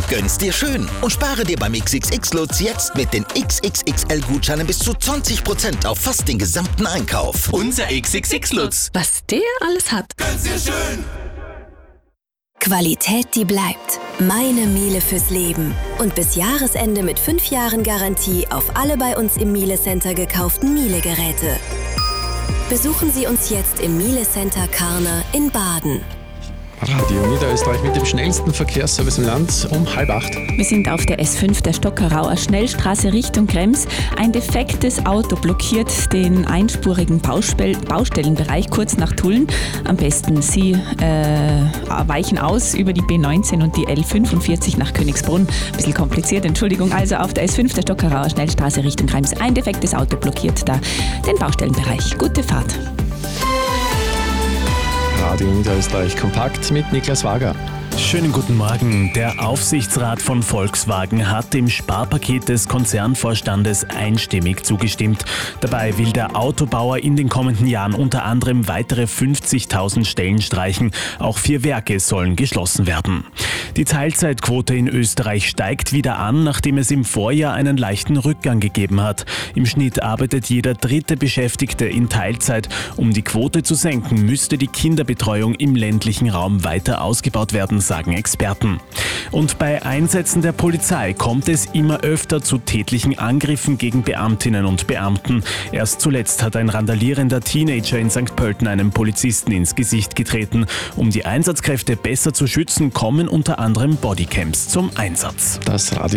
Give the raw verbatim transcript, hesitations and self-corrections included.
Gönn's dir schön und spare dir beim X X X-Lutz jetzt mit den X X X L-Gutscheinen bis zu zwanzig Prozent auf fast den gesamten Einkauf. Unser X X X-Lutz. Was der alles hat. Gönn's dir schön. Qualität, die bleibt. Meine Miele fürs Leben. Und bis Jahresende mit fünf Jahren Garantie auf alle bei uns im Miele Center gekauften Miele-Geräte. Besuchen Sie uns jetzt im Miele Center Karner in Baden. Radio Niederösterreich mit dem schnellsten Verkehrsservice im Land um halb acht. Wir sind auf der S fünf der Stockerauer Schnellstraße Richtung Krems. Ein defektes Auto blockiert den einspurigen Baustell- Baustellenbereich kurz nach Tulln. Am besten Sie äh, weichen aus über die B neunzehn und die L fünfundvierzig nach Königsbrunn. Ein bisschen kompliziert, Entschuldigung. Also auf der S fünf der Stockerauer Schnellstraße Richtung Krems. Ein defektes Auto blockiert da den Baustellenbereich. Gute Fahrt. Radio Niederösterreich kompakt mit Niklas Wager. Schönen guten Morgen. Der Aufsichtsrat von Volkswagen hat dem Sparpaket des Konzernvorstandes einstimmig zugestimmt. Dabei will der Autobauer in den kommenden Jahren unter anderem weitere fünfzigtausend Stellen streichen. Auch vier Werke sollen geschlossen werden. Die Teilzeitquote in Österreich steigt wieder an, nachdem es im Vorjahr einen leichten Rückgang gegeben hat. Im Schnitt arbeitet jeder dritte Beschäftigte in Teilzeit. Um die Quote zu senken, müsste die Kinderbetreuung im ländlichen Raum weiter ausgebaut werden, sagen Experten. Und bei Einsätzen der Polizei kommt es immer öfter zu tätlichen Angriffen gegen Beamtinnen und Beamten. Erst zuletzt hat ein randalierender Teenager in Sankt Pölten einem Polizisten ins Gesicht getreten. Um die Einsatzkräfte besser zu schützen, kommen unter anderem Bodycams zum Einsatz. Das Radio